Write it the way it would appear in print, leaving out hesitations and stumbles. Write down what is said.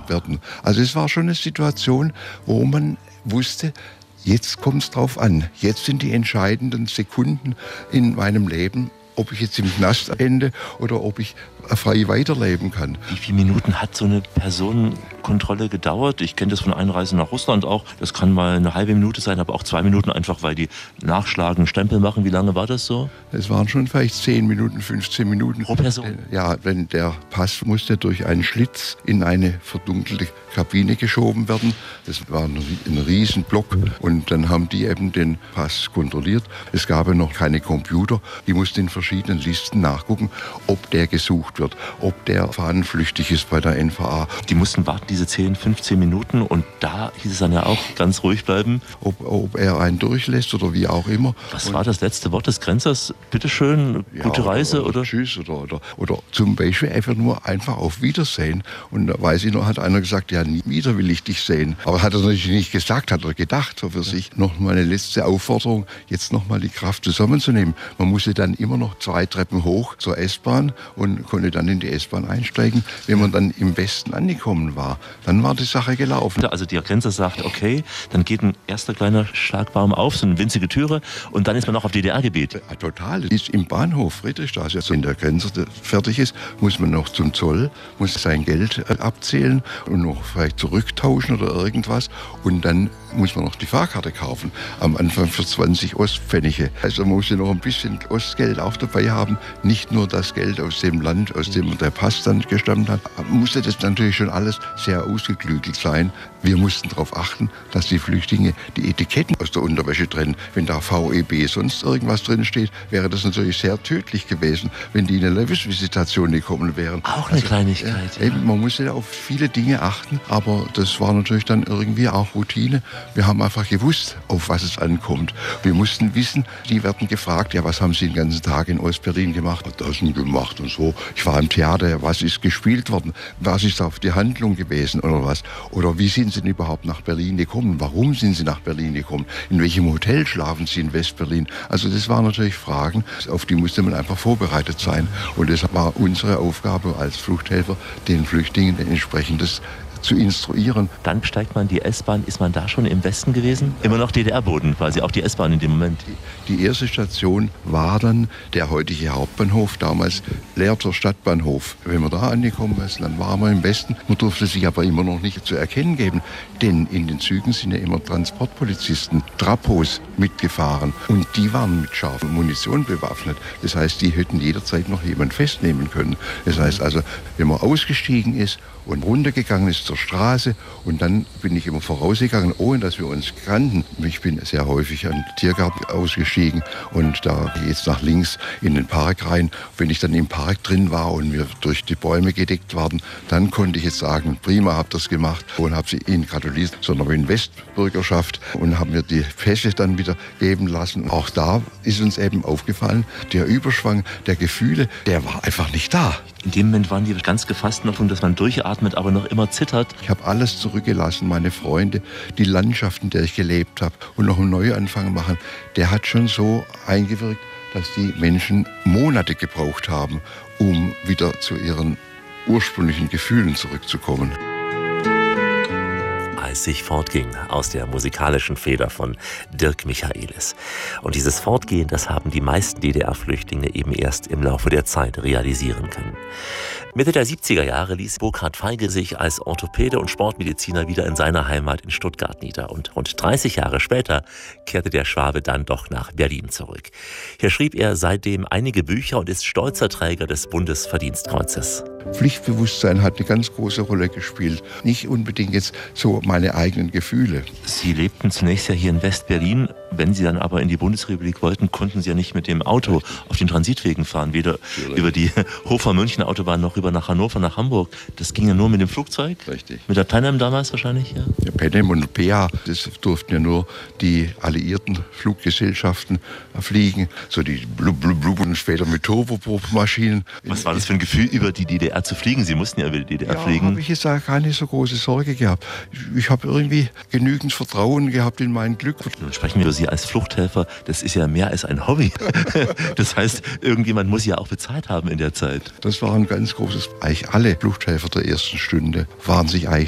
werden. Also es war schon eine Situation, wo man wusste, jetzt kommt es drauf an. Jetzt sind die entscheidenden Sekunden in meinem Leben, ob ich jetzt im Knast ende oder ob ich frei weiterleben kann. Wie viele Minuten hat so eine Personenkontrolle gedauert? Ich kenne das von Einreisen nach Russland auch. Das kann mal eine halbe Minute sein, aber auch 2 Minuten einfach, weil die nachschlagen, Stempel machen. Wie lange war das so? Es waren schon vielleicht 10 Minuten, 15 Minuten. Pro Person? Ja, wenn der Pass musste durch einen Schlitz in eine verdunkelte Kabine geschoben werden. Das war ein Riesenblock und dann haben die eben den Pass kontrolliert. Es gab ja noch keine Computer. Die mussten in verschiedenen Listen nachgucken, ob der gesucht wird, ob der fahnenflüchtig ist bei der NVA. Die mussten warten, diese 10, 15 Minuten und da hieß es dann ja auch, ganz ruhig bleiben. Ob er einen durchlässt oder wie auch immer. Was war das letzte Wort des Grenzers? Bitteschön, gute Reise oder? Tschüss oder zum Beispiel einfach auf Wiedersehen. Und da weiß ich noch, hat einer gesagt, ja, nie wieder will ich dich sehen. Aber hat er natürlich nicht gesagt, hat er gedacht, so für sich. Noch mal eine letzte Aufforderung, jetzt noch mal die Kraft zusammenzunehmen. Man musste dann immer noch 2 Treppen hoch zur S-Bahn und konnte dann in die S-Bahn einsteigen. Wenn man dann im Westen angekommen war, dann war die Sache gelaufen. Also der Grenzer sagt, okay, dann geht ein erster kleiner Schlagbaum auf, so eine winzige Türe und dann ist man noch auf DDR-Gebiet. Ja, total. Ist im Bahnhof Friedrichstraße, also wenn der Grenzer fertig ist, muss man noch zum Zoll, muss sein Geld abzählen und noch vielleicht zurücktauschen oder irgendwas und dann muss man noch die Fahrkarte kaufen. Am Anfang für 20 Ostpfennige. Also man musste noch ein bisschen Ostgeld auch dabei haben, nicht nur das Geld aus dem Land, aus dem der Pass dann gestammt hat. Musste das natürlich schon alles sehr ausgeklügelt sein. Wir mussten darauf achten, dass die Flüchtlinge die Etiketten aus der Unterwäsche trennen. Wenn da VEB sonst irgendwas drin steht, wäre das natürlich sehr tödlich gewesen, wenn die in eine Leibesvisitation gekommen wären. Auch eine Kleinigkeit. Ja. Eben, man musste auf viele Dinge achten, aber das war natürlich dann irgendwie auch Routine. Wir haben einfach gewusst, auf was es ankommt. Wir mussten wissen, die werden gefragt, ja, was haben Sie den ganzen Tag in Ostberlin gemacht? Das gemacht und so. Ich war im Theater, was ist gespielt worden? Was ist auf die Handlung gewesen oder was? Oder wie sind Sie denn überhaupt nach Berlin gekommen? Warum sind Sie nach Berlin gekommen? In welchem Hotel schlafen Sie in Westberlin? Also das waren natürlich Fragen, auf die musste man einfach vorbereitet sein. Und das war unsere Aufgabe als Fluchthelfer, den Flüchtlingen entsprechendes zu instruieren. Dann steigt man die S-Bahn. Ist man da schon im Westen gewesen? Immer noch DDR-Boden, quasi auch die S-Bahn in dem Moment. Die erste Station war dann der heutige Hauptbahnhof, damals Lehrter Stadtbahnhof. Wenn man da angekommen ist, dann war man im Westen. Man durfte sich aber immer noch nicht zu erkennen geben, denn in den Zügen sind ja immer Transportpolizisten, Trapos mitgefahren und die waren mit scharfer Munition bewaffnet. Das heißt, die hätten jederzeit noch jemand festnehmen können. Das heißt also, wenn man ausgestiegen ist und runtergegangen ist zur Straße und dann bin ich immer vorausgegangen, ohne dass wir uns kannten. Ich bin sehr häufig an den Tiergarten ausgestiegen und da geht's nach links in den Park rein. Wenn ich dann im Park drin war und wir durch die Bäume gedeckt waren, dann konnte ich jetzt sagen, prima, habt ihr das gemacht und habe sie ihnen gratuliert, sondern in Westbürgerschaft und haben mir die Pässe dann wieder geben lassen. Auch da ist uns eben aufgefallen, der Überschwang der Gefühle, der war einfach nicht da. In dem Moment waren die ganz gefasst davon, dass man durchatmet, aber noch immer zittert. Ich habe alles zurückgelassen, meine Freunde, die Landschaft, in der ich gelebt habe und noch einen Neuanfang machen. Der hat schon so eingewirkt, dass die Menschen Monate gebraucht haben, um wieder zu ihren ursprünglichen Gefühlen zurückzukommen. Als ich fortging aus der musikalischen Feder von Dirk Michaelis. Und dieses Fortgehen, das haben die meisten DDR-Flüchtlinge eben erst im Laufe der Zeit realisieren können. Mitte der 70er Jahre ließ Burkhard Feige sich als Orthopäde und Sportmediziner wieder in seiner Heimat in Stuttgart nieder. Und rund 30 Jahre später kehrte der Schwabe dann doch nach Berlin zurück. Hier schrieb er seitdem einige Bücher und ist stolzer Träger des Bundesverdienstkreuzes. Pflichtbewusstsein hat eine ganz große Rolle gespielt. Nicht unbedingt jetzt so meine eigenen Gefühle. Sie lebten zunächst ja hier in West-Berlin. Wenn Sie dann aber in die Bundesrepublik wollten, konnten Sie ja nicht mit dem Auto auf den Transitwegen fahren. Weder über die Hofer-München-Autobahn noch rüber nach Hannover, nach Hamburg. Das ging ja nur mit dem Flugzeug. Richtig. Mit der Pan Am damals wahrscheinlich, ja? Ja, Pan Am und PA, das durften ja nur die alliierten Fluggesellschaften fliegen. So die Blub und später mit Turboprop-Maschinen. Was war das für ein Gefühl, über die DDR zu fliegen? Sie mussten ja über die DDR fliegen. Ja, habe ich jetzt da keine so große Sorge gehabt. Ich habe irgendwie genügend Vertrauen gehabt in mein Glück. Nun sprechen wir über Sie als Fluchthelfer. Das ist ja mehr als ein Hobby. Das heißt, irgendjemand muss ja auch bezahlt haben in der Zeit. Das war ein ganz großes. Eigentlich alle Fluchthelfer der ersten Stunde waren sich eigentlich